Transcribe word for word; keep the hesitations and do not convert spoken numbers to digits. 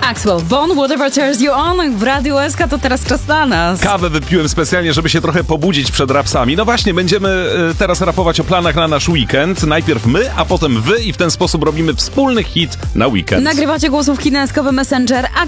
Maxwell, Bone, Whatever Turns You On w Radiu S K, to teraz czas na nas. Kawę wypiłem specjalnie, żeby się trochę pobudzić przed rapsami. No właśnie, będziemy y, teraz rapować o planach na nasz weekend. Najpierw my, a potem wy i w ten sposób robimy wspólny hit na weekend. Nagrywacie głosówki na S K W Messenger, a